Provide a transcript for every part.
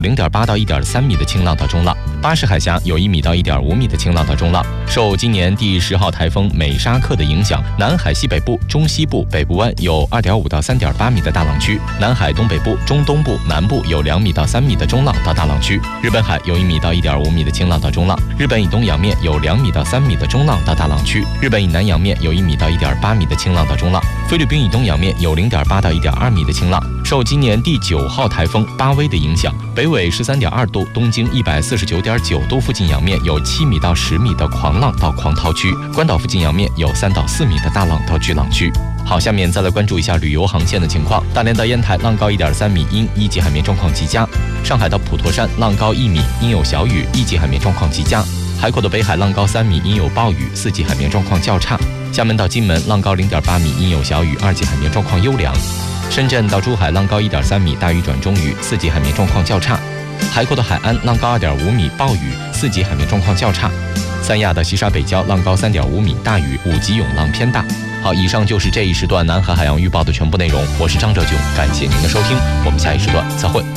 0.8到1.3米的清浪到中浪，巴士海峡有1米到1.5米的清浪到中浪。受今年第10号台风美沙克的影响，南海西北部、中西部、北部湾有2.5到3.8米的大浪区，南海东北部、中东部、南部有2米到3米的中浪到大浪区。日本海有1米到1.5米的清浪到中浪，日本以东洋面有2米到3米的中浪到大浪区，日本以南洋面有1米到1.8米的清浪到中浪，菲律宾以东洋面有0.8到1.2米的清浪。受今年第9号台风巴威的影响，北纬13.2度、东经149.9度附近洋面有7米到10米的狂浪到狂涛区，关岛附近洋面有3到4米的大浪到巨浪区。好，下面再来关注一下旅游航线的情况。大连到烟台浪高1.3米，因一级海面状况极佳；上海到普陀山浪高1米，因有小雨，一级海面状况极佳；海口的北海浪高3米，因有暴雨，4级海面状况较差；厦门到金门浪高0.8米，因有小雨，2级海面状况优良；深圳到珠海浪高1.3米，大雨转中雨，4级海面状况较差；海口的海安浪高2.5米，暴雨，4级海面状况较差；三亚的西沙北礁浪高3.5米，大雨，5级涌浪偏大。好，以上就是这一时段南海海洋预报的全部内容。我是张哲炯，感谢您的收听，我们下一时段再会。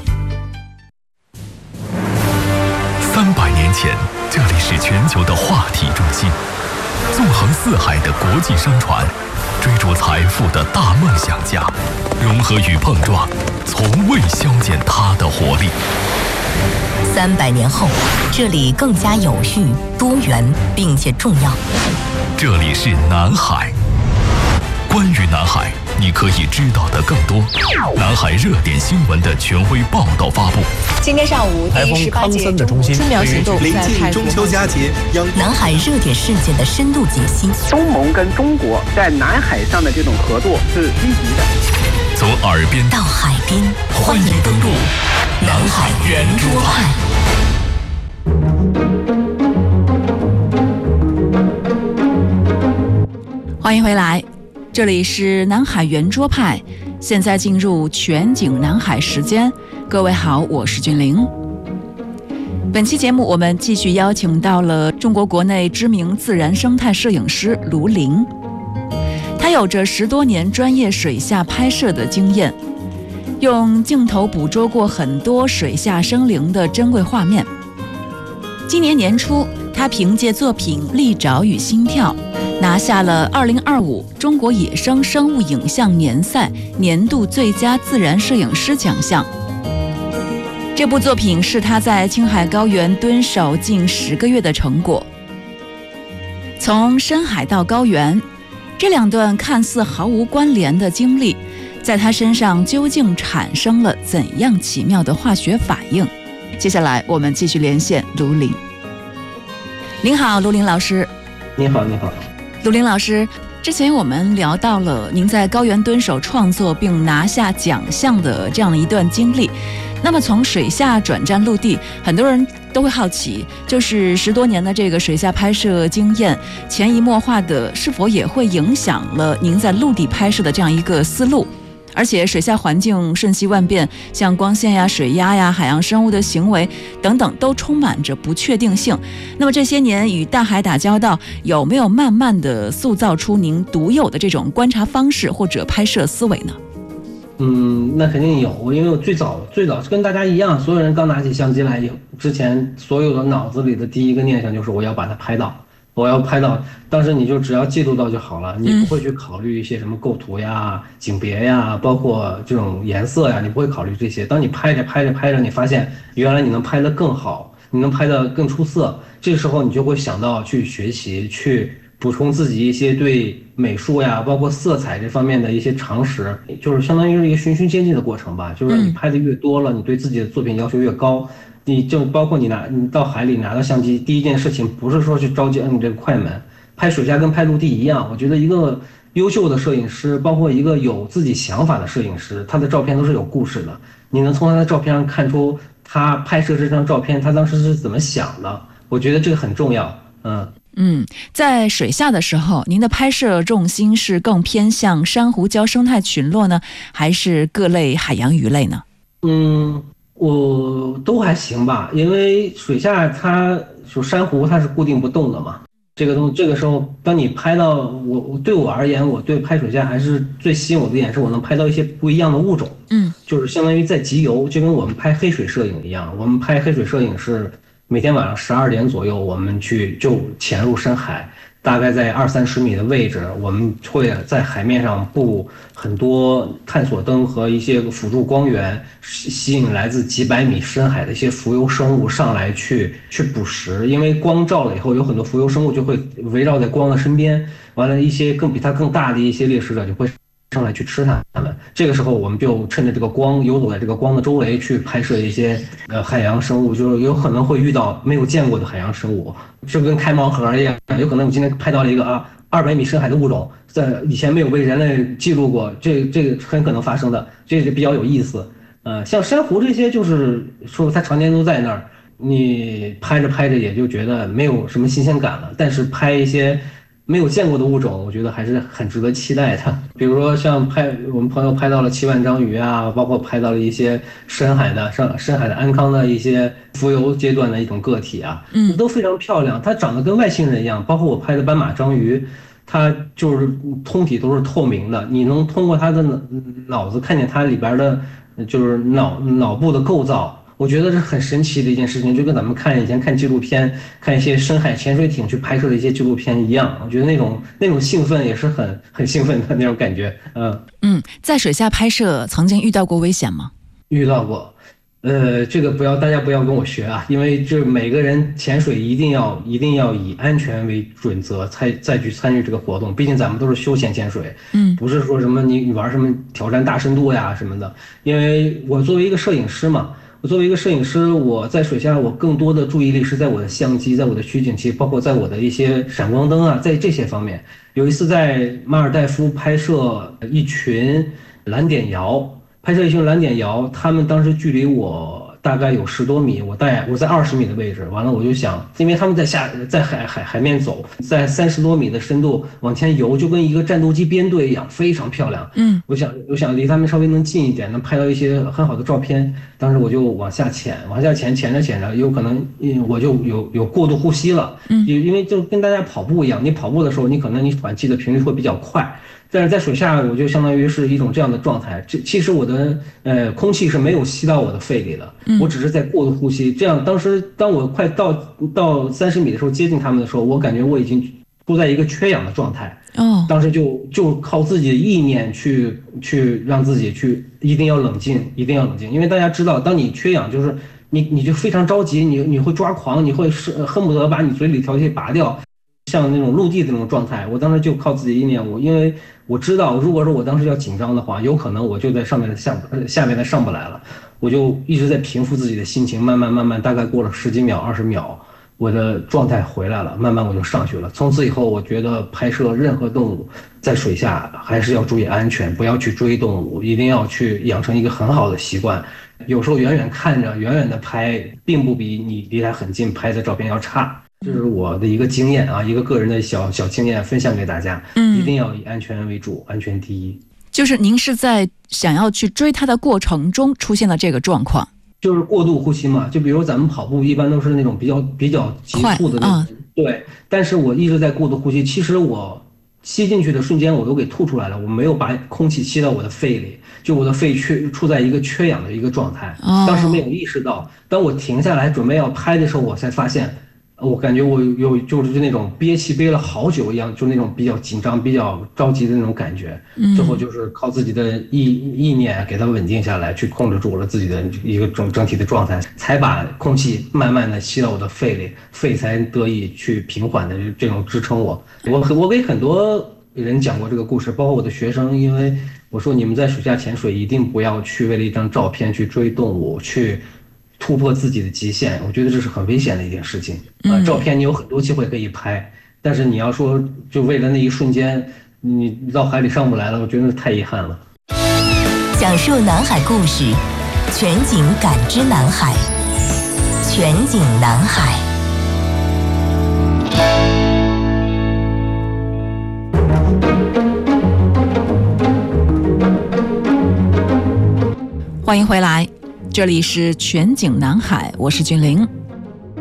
300年前，这里是全球的话题中心，纵横四海的国际商船，追逐财富的大梦想家，融合与碰撞，从未消减它的活力。 300年后，这里更加有序、多元，并且重要。 这里是南海。关于南海，你可以知道的更多。南海热点新闻的权威报道发布。 今天上午，第18届春苗行动临近中秋佳节， 南海热点事件的深度解析。 东盟跟中国在南海上的这种合作是积极的。 从耳边到海边，欢迎登陆南海圆桌派。 欢迎回来，这里是南海圆桌派，现在进入全景南海时间。各位好，我是君玲。本期节目我们继续邀请到了中国国内知名自然生态摄影师卢林，他有着10多年专业水下拍摄的经验，用镜头捕捉过很多水下生灵的珍贵画面。今年年初，他凭借作品《利爪与心跳》拿下了2025中国野生生物影像年赛年度最佳自然摄影师奖项。这部作品是他在青海高原蹲守近10个月的成果。从深海到高原，这2段看似毫无关联的经历，在他身上究竟产生了怎样奇妙的化学反应？接下来我们继续连线卢林。您好，卢林老师。 你好，你好。 卢林老师，之前我们聊到了您在高原蹲守创作并拿下奖项的这样的一段经历。那么从水下转战陆地，很多人都会好奇，就是10多年的这个水下拍摄经验，潜移默化的是否也会影响了您在陆地拍摄的这样一个思路？而且水下环境瞬息万变，像光线呀、水压呀、海洋生物的行为等等，都充满着不确定性。那么这些年与大海打交道，有没有慢慢的塑造出您独有的这种观察方式或者拍摄思维呢？ 那肯定有，因为我最早跟大家一样，所有人刚拿起相机来之前，所有的脑子里的第一个念想就是我要把它拍到。当时你就只要记录到就好了，你不会去考虑一些什么构图呀、景别呀，包括这种颜色呀，你不会考虑这些。当你拍着，你发现原来你能拍得更好，你能拍得更出色，这时候你就会想到去学习，去补充自己一些对美术呀，包括色彩这方面的一些常识，就是相当于是一个循序渐进的过程吧。就是你拍的越多了，你对自己的作品要求越高。你就包括你到海里拿到相机，第一件事情不是说去着急摁这个快门。拍水下跟拍陆地一样，我觉得一个优秀的摄影师，包括一个有自己想法的摄影师，他的照片都是有故事的。你能从他的照片上看出他拍摄这张照片他当时是怎么想的，我觉得这个很重要。 在水下的时候，您的拍摄重心是更偏向珊瑚礁生态群落呢，还是各类海洋鱼类呢？ 我都还行吧，因为水下它就珊瑚它是固定不动的嘛， 这个时候，当你拍到对我而言，我对拍水下还是最吸引我的点是我能拍到一些不一样的物种。就是相当于在集邮，就跟我们拍黑水摄影一样。我们拍黑水摄影是每天晚上12点左右，我们就潜入深海，大概在20-30米的位置，我们会在海面上布很多探索灯和一些辅助光源，吸引来自几百米深海的一些浮游生物上来去捕食。因为光照了以后，有很多浮游生物就会围绕在光的身边，完了一些比它更大的一些猎食者就会上来去吃它们。这个时候我们就趁着这个光游走在这个光的周围去拍摄一些海洋生物，就是有可能会遇到没有见过的海洋生物，就跟开盲盒一样，有可能我今天拍到了一个200米深海的物种，在以前没有被人类记录过，这个很可能发生的，这就比较有意思。像珊瑚这些，就是说它常年都在那儿，你拍着拍着也就觉得没有什么新鲜感了。但是拍一些没有见过的物种，我觉得还是很值得期待的。比如说像我们朋友拍到了7万章鱼啊，包括拍到了一些深海的安康的一些浮游阶段的一种个体啊，都非常漂亮。它长得跟外星人一样，包括我拍的斑马章鱼，它就是通体都是透明的，你能通过它的脑子看见它里边的，就是脑部的构造。我觉得是很神奇的一件事情，就跟咱们以前看纪录片，看一些深海潜水艇去拍摄的一些纪录片一样。我觉得那种兴奋也是很兴奋的那种感觉。 在水下拍摄曾经遇到过危险吗？ 遇到过。这个大家不要跟我学啊，因为这每个人潜水一定要以安全为准则再去参与这个活动，毕竟咱们都是休闲潜水，不是说什么你玩什么挑战大深度呀什么的。因为我作为一个摄影师嘛，我在水下我更多的注意力是在我的相机，在我的取景器，包括在我的一些闪光灯啊，在这些方面。有一次在马尔代夫拍摄一群蓝点鳐，他们当时距离我大概有10多米，我在20米的位置，完了我就想，因为他们在海面走，在30多米的深度往前游，就跟一个战斗机编队一样，非常漂亮。我想离他们稍微能近一点，能拍到一些很好的照片。当时我就往下潜着，有可能我就有过度呼吸了。因为就跟大家跑步一样，你跑步的时候，你可能你喘气的频率会比较快。但是在水下，我就相当于是一种这样的状态。其实我的空气是没有吸到我的肺里的，我只是在过度呼吸。这样，当我快到30米的时候，接近他们的时候，我感觉我已经处在一个缺氧的状态。当时就靠自己的意念去让自己一定要冷静，因为大家知道，当你缺氧，就是你就非常着急，你会抓狂，你会恨不得把你嘴里调节拔掉。像那种陆地的那种状态，我当时就靠自己意念，因为我知道，如果说我当时要紧张的话，有可能我就在下面上不来了。我就一直在平复自己的心情，慢慢，大概过了10几秒、20秒，我的状态回来了，慢慢我就上去了。从此以后，我觉得拍摄任何动物在水下还是要注意安全，不要去追动物，一定要去养成一个很好的习惯。有时候远远看着，远远的拍，并不比你离它很近拍的照片要差。这是我的一个经验啊，一个个人的小经验分享给大家。一定要以安全为主，安全第一。 就是您是在想要去追它的过程中出现了这个状况， 就是过度呼吸嘛。就比如咱们跑步一般都是那种比较急促的那种，对。但是我一直在过度呼吸，其实我吸进去的瞬间我都给吐出来了，我没有把空气吸到我的肺里，就我的肺处在一个缺氧的一个状态。当时没有意识到，当我停下来准备要拍的时候，我才发现。我感觉我就是那种憋气憋了好久一样，就那种比较紧张、比较着急的那种感觉。最后就是靠自己的意念给它稳定下来，去控制住了自己的一个整体的状态，才把空气慢慢的吸到我的肺里，肺才得以去平缓的这种支撑我。我给很多人讲过这个故事，包括我的学生，因为我说你们在水下潜水一定不要去为了一张照片去追动物，去突破自己的极限，我觉得这是很危险的一件事情。照片你有很多机会可以拍，但是你要说就为了那一瞬间，你到海里上不来了，我觉得太遗憾了。 讲述南海故事，全景感知南海，全景南海。欢迎回来。这里是全景南海，我是君玲。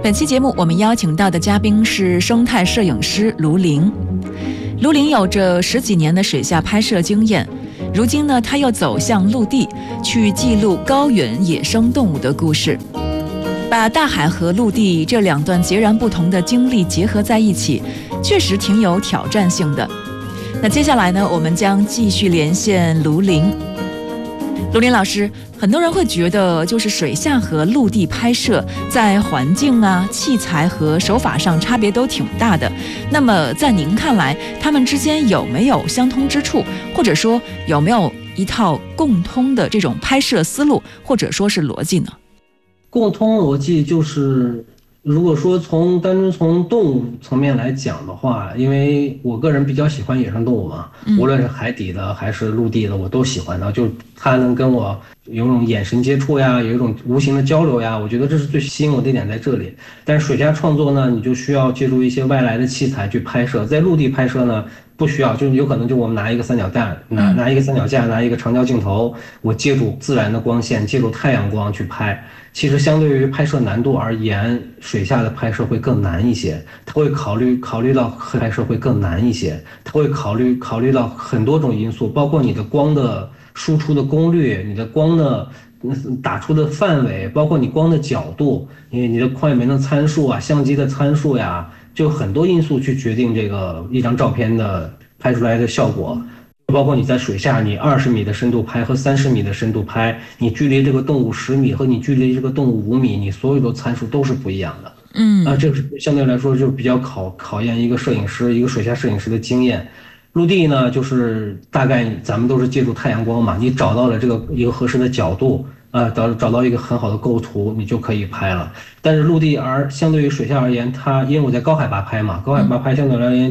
本期节目我们邀请到的嘉宾是生态摄影师卢林。卢林有着10几年的水下拍摄经验，如今呢，他又走向陆地，去记录高原野生动物的故事，把大海和陆地这2段截然不同的经历结合在一起，确实挺有挑战性的。那接下来呢，我们将继续连线卢林。卢林老师，很多人会觉得就是水下和陆地拍摄在环境啊、器材和手法上差别都挺大的。那么在您看来，他们之间有没有相通之处，或者说有没有一套共通的这种拍摄思路，或者说是逻辑呢？ 共通逻辑就是，如果说单纯从动物层面来讲的话，因为我个人比较喜欢野生动物嘛，无论是海底的还是陆地的，我都喜欢的。就它能跟我有一种眼神接触呀，有一种无形的交流呀，我觉得这是最吸引我的点在这里。但是水下创作呢，你就需要借助一些外来的器材去拍摄，在陆地拍摄呢，不需要，就是有可能就我们拿一个三脚架，拿一个三脚架，拿一个长焦镜头，我借助自然的光线，借助太阳光去拍。其实相对于拍摄难度而言，水下的拍摄会更难一些，它会考虑到拍摄会更难一些，它会考虑到很多种因素，包括你的光的输出的功率，你的光的打出的范围，包括你光的角度，因为你的快门的参数啊，相机的参数呀，就很多因素去决定这个一张照片的拍出来的效果。包括你在水下，你20米的深度拍和30米的深度拍，你距离这个动物10米和你距离这个动物5米，你所有的参数都是不一样的。这个是相对来说就比较考验一个水下摄影师的经验。陆地呢，就是大概咱们都是借助太阳光嘛，你找到了一个合适的角度，找到一个很好的构图，你就可以拍了。但是陆地相对于水下而言，因为我在高海拔拍嘛，高海拔拍相对而言